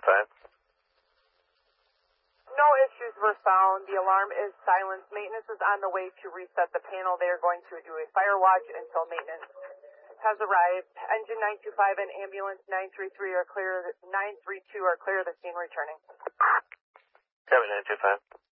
925. No issues were found. The alarm is silenced. Maintenance is on the way to reset the panel. They are going to do a fire watch until maintenance has arrived. Engine 925 and ambulance 932 are clear of the scene returning. Copy 925.